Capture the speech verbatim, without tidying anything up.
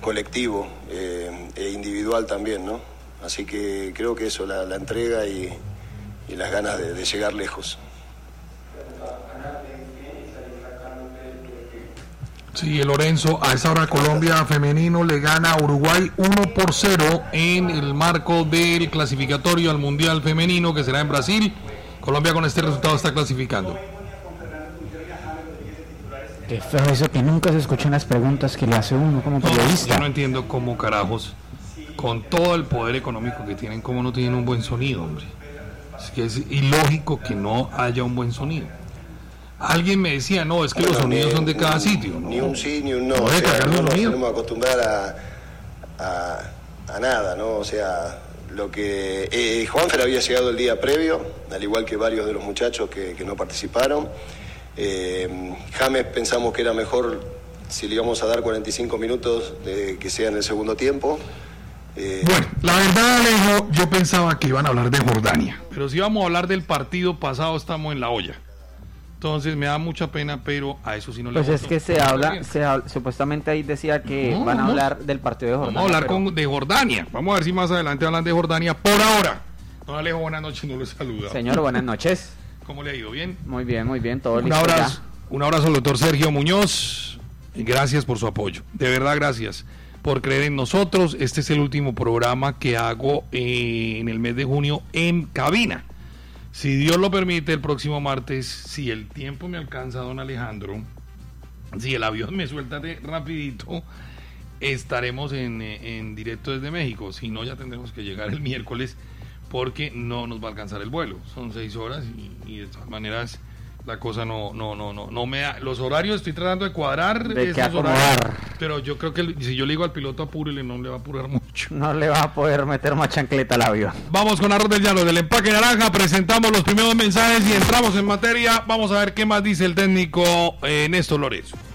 colectivo eh, e individual también, ¿no? Así que creo que eso, la, la entrega y, y las ganas de, de llegar lejos. Sí, Lorenzo, a esa hora Colombia femenino le gana a Uruguay uno por cero en el marco del clasificatorio al Mundial Femenino que será en Brasil. Colombia con este resultado está clasificando. Qué feo eso que nunca se escuchan las preguntas que le hace uno como periodista. No, yo no entiendo cómo carajos, con todo el poder económico que tienen, cómo no tienen un buen sonido, hombre. Es que es ilógico que no haya un buen sonido. Alguien me decía, no, es que bueno, los sonidos ni, son de cada ni, sitio. ¿No? Ni un sí, ni un no. No, o sea, no nos sonido. tenemos que acostumbrar a, a, a nada, ¿no? O sea, lo que... Eh, Juanfer había llegado el día previo, al igual que varios de los muchachos que, que no participaron. Eh, James pensamos que era mejor, si le íbamos a dar cuarenta y cinco minutos, de, que sea en el segundo tiempo. Eh, bueno, la verdad, Alejo, yo pensaba que iban a hablar de Jordania, pero si vamos a hablar del partido pasado, estamos en la olla. Entonces me da mucha pena, pero a eso sí no le Pues es que se habla, se habla, supuestamente ahí decía que no, van a vamos, hablar del partido de Jordania. Vamos a hablar pero... con, de Jordania, vamos a ver si más adelante hablan de Jordania. Por ahora, don Alejo, buenas noches, no lo saluda. Señor, buenas noches. ¿Cómo le ha ido? ¿Bien? Muy bien, muy bien, todo un listo abrazo, ya. Un abrazo al doctor Sergio Muñoz, y gracias por su apoyo, de verdad gracias por creer en nosotros. Este es el último programa que hago eh, en el mes de junio en cabina. Si Dios lo permite, el próximo martes, si el tiempo me alcanza, don Alejandro, si el avión me suelta de rapidito, estaremos en, en directo desde México. Si no, ya tendremos que llegar el miércoles porque no nos va a alcanzar el vuelo. Son seis horas y, y de todas maneras la cosa no no no no no me da. Los horarios estoy tratando de cuadrar de esos que horarios, pero yo creo que si yo le digo al piloto apúrele, no le va a apurar mucho. No le va a poder meter más chancleta al avión. Vamos con Arroz del Llano del Empaque Naranja, presentamos los primeros mensajes y entramos en materia. Vamos a ver qué más dice el técnico eh, Néstor Lorenzo.